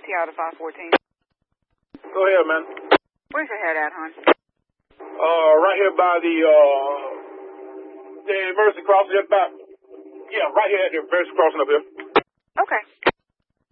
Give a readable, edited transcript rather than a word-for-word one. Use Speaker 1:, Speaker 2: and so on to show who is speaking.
Speaker 1: out of 514.
Speaker 2: Go ahead, man.
Speaker 1: Where's your head at, hon?
Speaker 2: Right here by the Mercy Crossing, right here at the Mercy Crossing up here.
Speaker 1: Okay.